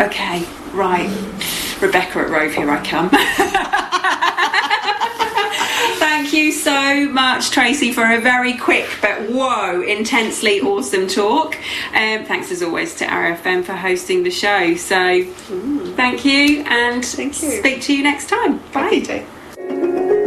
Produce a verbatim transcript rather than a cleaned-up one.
Okay, right. Rebecca at Rove, here I come. Thank you so much, Tracy, for a very quick but whoa, intensely awesome talk. Um, thanks as always to R F M for hosting the show. So mm. thank you, and thank you. Speak to you next time. Bye. Happy to.